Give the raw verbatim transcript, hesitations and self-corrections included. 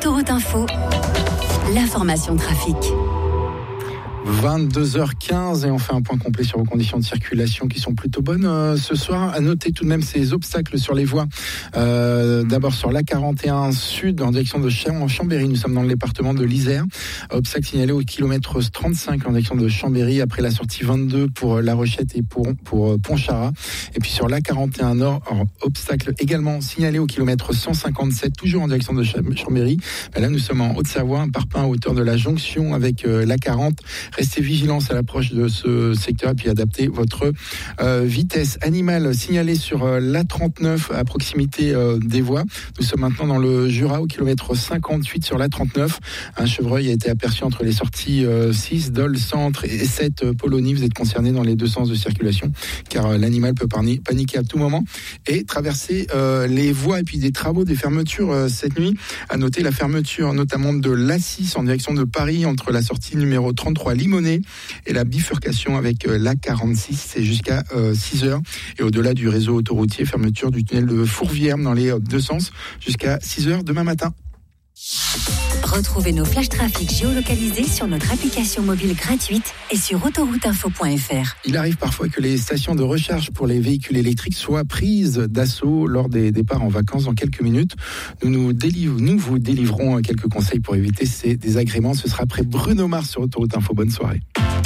Autoroute Info, l'information trafic. vingt-deux heures quinze et on fait un point complet sur vos conditions de circulation qui sont plutôt bonnes euh, ce soir. À noter tout de même ces obstacles sur les voies. Euh, d'abord sur l'A quarante et un Sud en direction de Chambéry. Nous sommes dans le département de l'Isère. Obstacle signalé au kilomètre trente-cinq en direction de Chambéry après la sortie vingt-deux pour La Rochette et pour, pour Pontcharrat. Et puis sur l'A quarante et un Nord, obstacle également signalé au kilomètre cent cinquante-sept, toujours en direction de Chambéry. Mais là nous sommes en Haute-Savoie, un parpaing à hauteur de la jonction avec euh, l'A quarante. Restez vigilants à l'approche de ce secteur et puis adaptez votre euh, vitesse. Animal signalé sur euh, l'A trente-neuf à proximité euh, des voies. Nous sommes maintenant dans le Jura au kilomètre cinquante-huit sur l'A trente-neuf. Un chevreuil a été aperçu entre les sorties euh, six, Dole, Centre et sept, euh, Polonie. Vous êtes concernés dans les deux sens de circulation car euh, l'animal peut parni- paniquer à tout moment et traverser euh, les voies. Et puis des travaux, des fermetures euh, cette nuit. À noter la fermeture notamment de l'A six en direction de Paris entre la sortie numéro trente-trois Limonest et la bifurcation avec l'A quarante-six, c'est jusqu'à euh, six heures. Et au-delà du réseau autoroutier, fermeture du tunnel de Fourvière dans les euh, deux sens jusqu'à six heures demain matin. Retrouvez nos flashs trafic géolocalisés sur notre application mobile gratuite et sur autoroute info point f r. Il arrive parfois que les stations de recharge pour les véhicules électriques soient prises d'assaut lors des départs en vacances. Dans quelques minutes, nous, nous, délivre, nous vous délivrons quelques conseils pour éviter ces désagréments. Ce sera après Bruno Mars sur Autoroute Info. Bonne soirée.